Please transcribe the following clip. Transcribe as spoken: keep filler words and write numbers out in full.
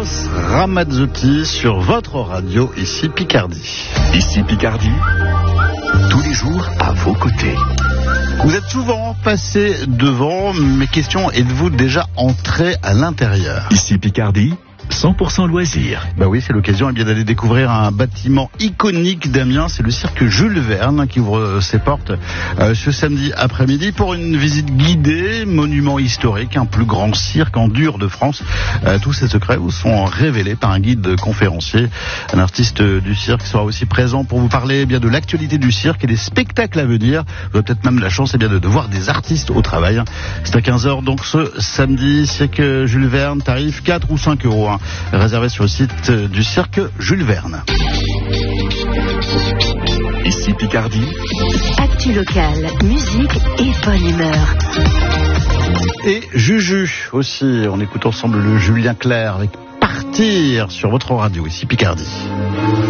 Eros Ramazzotti sur votre radio, ici Picardie. Ici Picardie, tous les jours à vos côtés. Vous êtes souvent passé devant, mes questions, êtes-vous déjà entré à l'intérieur? Ici Picardie, cent pour cent loisirs. Bah oui, c'est l'occasion eh bien, d'aller découvrir un bâtiment iconique d'Amiens. C'est le cirque Jules Verne qui ouvre ses portes euh, ce samedi après-midi pour une visite guidée, monument historique, un plus grand cirque en dur de France. Euh, tous ces secrets vous sont révélés par un guide conférencier. Un artiste du cirque sera aussi présent pour vous parler eh bien, de l'actualité du cirque et des spectacles à venir. Vous avez peut-être même la chance eh bien, de, de voir des artistes au travail. C'est à quinze heures donc ce samedi. Cirque Jules Verne, tarif quatre ou cinq euros. Hein. Réservé sur le site du cirque Jules Verne. Ici Picardie. Actu locale, musique et bonne humeur. Et Juju aussi. On écoute ensemble le Julien Clerc avec Partir sur votre radio, ici Picardie.